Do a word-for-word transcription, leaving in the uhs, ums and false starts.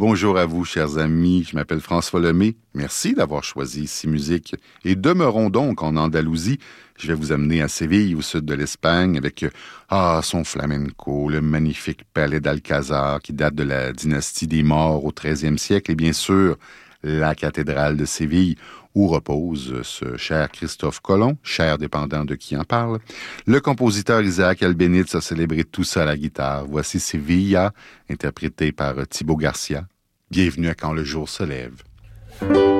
Bonjour à vous, chers amis. Je m'appelle François Lemay. Merci d'avoir choisi ici musique. Et demeurons donc en Andalousie. Je vais vous amener à Séville, au sud de l'Espagne, avec ah, son flamenco, le magnifique palais d'Alcazar qui date de la dynastie des Maures au treizième siècle et bien sûr la cathédrale de Séville où repose ce cher Christophe Colomb, cher dépendant de qui en parle. Le compositeur Isaac Albéniz a célébré tout ça à la guitare. Voici Sevilla, interprété par Thibaut Garcia. Bienvenue à Quand le jour se lève.